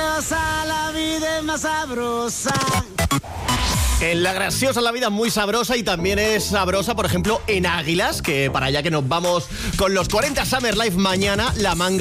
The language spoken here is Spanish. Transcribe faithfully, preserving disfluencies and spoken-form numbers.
graciosa la vida es más sabrosa. En La Graciosa la vida es muy sabrosa y también es sabrosa, por ejemplo, en Águilas, que para allá que nos vamos con los cuarenta Summer Life mañana, la manga